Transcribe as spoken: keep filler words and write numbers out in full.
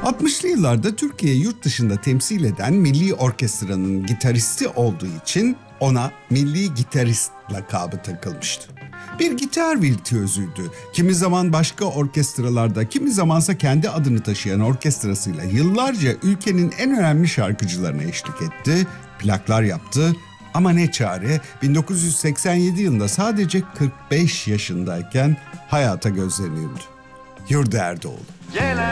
altmışlı yıllarda Türkiye'yi yurt dışında temsil eden Milli Orkestra'nın gitaristi olduğu için ona Milli Gitarist lakabı takılmıştı. Bir gitar virtüözüydü. Kimi zaman başka orkestralarda, kimi zamansa kendi adını taşıyan orkestrasıyla yıllarca ülkenin en önemli şarkıcılarına eşlik etti, plaklar yaptı. Ama ne çare, bin dokuz yüz seksen yedi yılında sadece kırk beş yaşındayken hayata gözlerini yumdu. Yurda Erdoğdu.